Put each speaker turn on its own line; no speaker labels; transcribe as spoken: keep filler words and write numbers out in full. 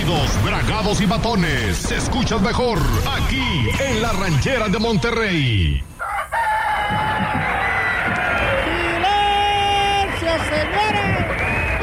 Rudos, bragados y batones. Se escuchan mejor aquí en la Ranchera de Monterrey.